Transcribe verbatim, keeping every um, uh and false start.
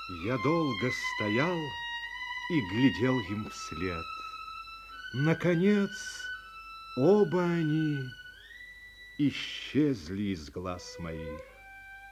Я долго стоял и глядел им вслед. Наконец, оба они исчезли из глаз моих.